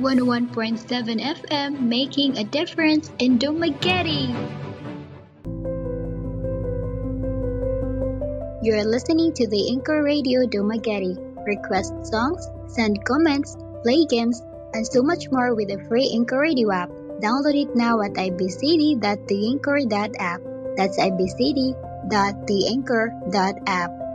101.7 FM, making a difference in Dumaguete. You're listening to the Anchor Radio Dumaguete. Request songs, send comments, play games, and so much more with the free Anchor Radio app. Download it now at ibcd.theanchor.app. That's ibcd.theanchor.app.